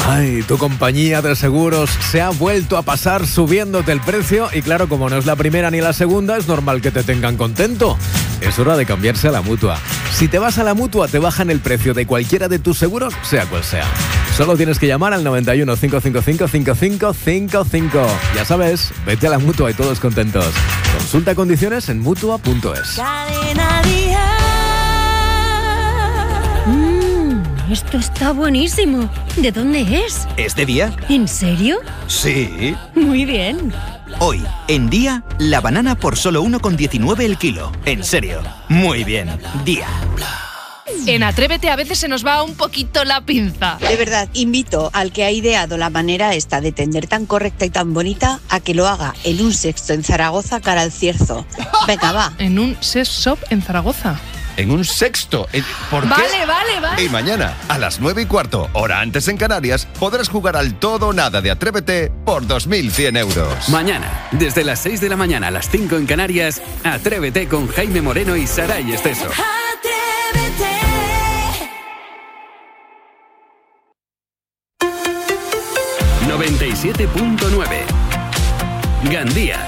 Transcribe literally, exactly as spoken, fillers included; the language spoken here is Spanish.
Ay, tu compañía de seguros se ha vuelto a pasar subiéndote el precio y claro, como no es la primera ni la segunda, es normal que te tengan contento. Es hora de cambiarse a la Mutua. Si te vas a la Mutua, te bajan el precio de cualquiera de tus seguros, sea cual sea. Solo tienes que llamar al noventa y uno, cinco cinco cinco, cinco cinco cinco cinco. Ya sabes, vete a la Mutua y todos contentos. Consulta condiciones en mutua punto es. Cadena Dial. Mmm, esto está buenísimo. ¿De dónde es? ¿Es de Día? ¿En serio? Sí. Muy bien. Hoy, en Día, la banana por solo uno con diecinueve el kilo. En serio, muy bien. Día. En Atrévete a veces se nos va un poquito la pinza. De verdad, invito al que ha ideado la manera esta de tender tan correcta y tan bonita a que lo haga en un sexto en Zaragoza cara al Cierzo. Venga, va. En un sex shop en Zaragoza. En un sexto. ¿Por qué? Vale, vale, vale. Y mañana, a las nueve y cuarto, hora antes en Canarias, podrás jugar al todo o nada de Atrévete por dos mil cien euros. Mañana, desde las seis de la mañana a las cinco en Canarias, Atrévete con Jaime Moreno y Saray Esteso. Atrévete. noventa y siete punto nueve Gandía.